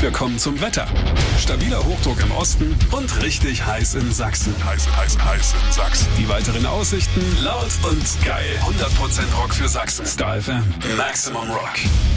Wir kommen zum Wetter. Stabiler Hochdruck im Osten und richtig heiß in Sachsen. Heiß in Sachsen. Die weiteren Aussichten: laut und geil. 100% Rock für Sachsen. Star FM. Maximum Rock.